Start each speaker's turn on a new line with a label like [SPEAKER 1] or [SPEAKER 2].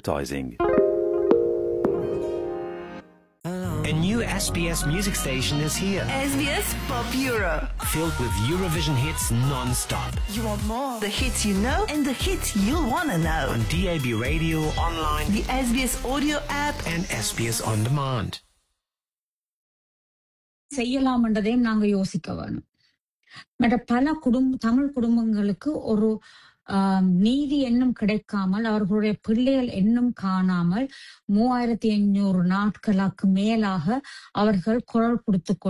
[SPEAKER 1] advertising.
[SPEAKER 2] A new SBS music station is here.
[SPEAKER 3] SBS Pop Euro.
[SPEAKER 2] Filled with Eurovision hits non-stop.
[SPEAKER 3] You want more? The hits you know and the hits you'll want to know.
[SPEAKER 2] On DAB radio, online,
[SPEAKER 3] The SBS audio app.
[SPEAKER 2] and SBS On Demand.
[SPEAKER 4] செய்யலாம்ன்றதையும் நாங்க யோசிக்க வேணும். மற்ற பல தமிழ் குடும்பங்களுக்கு ஒரு நீதி என்னும் கிடைக்காமல், அவர்களுடைய பிள்ளைகள் என்னும் காணாமல் 3500 நாட்களுக்கு மேலாக அவர்கள் குரல் கொடுத்து